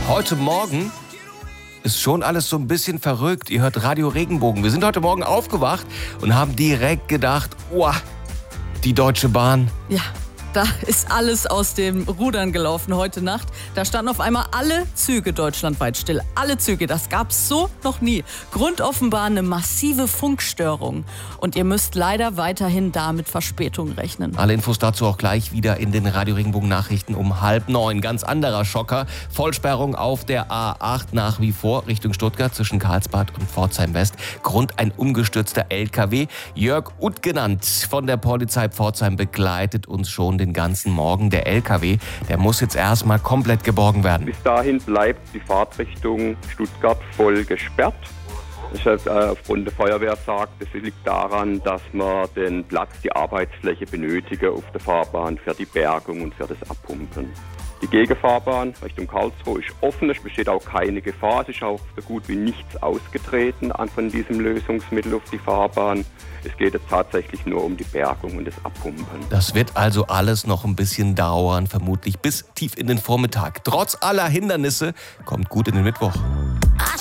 Heute Morgen ist schon alles so ein bisschen verrückt. Ihr hört Radio Regenbogen. Wir sind heute Morgen aufgewacht und haben direkt gedacht, die Deutsche Bahn. Ja, da ist alles aus den Rudern gelaufen heute Nacht. Da standen auf einmal alle Züge deutschlandweit still. Alle Züge, das gab's so noch nie. Grund offenbar eine massive Funkstörung. Und ihr müsst leider weiterhin da mit Verspätung rechnen. Alle Infos dazu auch gleich wieder in den Radio Regenbogen Nachrichten um 8:30. Ganz anderer Schocker. Vollsperrung auf der A8 nach wie vor Richtung Stuttgart zwischen Karlsbad und Pforzheim West. Grund ein umgestürzter LKW. Jörg Uth genannt von der Polizei Pforzheim begleitet uns schon den ganzen Morgen. Der LKW, der muss jetzt erstmal komplett geborgen werden. Bis dahin bleibt die Fahrtrichtung Stuttgart voll gesperrt. Ich aufgrund der Feuerwehr sagt, es liegt daran, dass man den Platz, die Arbeitsfläche benötige auf der Fahrbahn für die Bergung und für das Abpumpen. Die Gegenfahrbahn Richtung Karlsruhe ist offen, es besteht auch keine Gefahr. Es ist auch so gut wie nichts ausgetreten von diesem Lösungsmittel auf die Fahrbahn. Es geht jetzt tatsächlich nur um die Bergung und das Abpumpen. Das wird also alles noch ein bisschen dauern, vermutlich bis tief in den Vormittag. Trotz aller Hindernisse kommt gut in den Mittwoch.